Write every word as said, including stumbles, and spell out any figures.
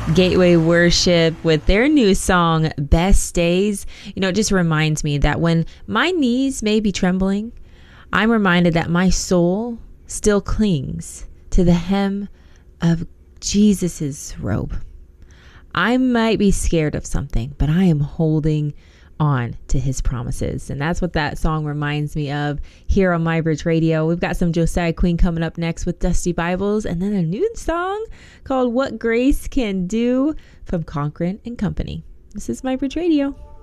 Gateway Worship with their new song, Best Days. You know, it just reminds me that when my knees may be trembling, I'm reminded that my soul still clings to the hem of Jesus's robe. I might be scared of something, but I am holding on to his promises. And that's what that song reminds me of here on MyBridge Radio. We've got some Josiah Queen coming up next with Dusty Bibles, and then a new song called What Grace Can Do from Cochran and Company. This is MyBridge Radio.